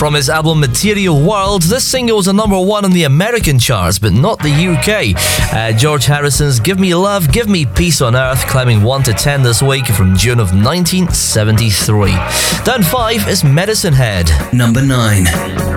From his album Material World, this single was a number one on the American charts, but not the UK. George Harrison's Give Me Love, Give Me Peace on Earth, climbing 1 to 10 this week from June of 1973. Down 5 is Medicine Head. Number 9.